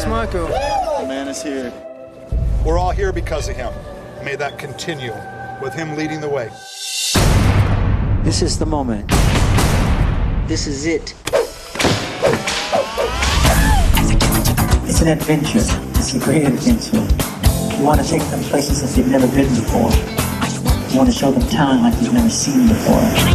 Marco. The man is here. We're all here because of him. May that continue with him leading the way. This is the moment. This is it. It's an adventure. It's a great adventure. You want to take them places that they've never been before. You want to show them talent like you've never seen before.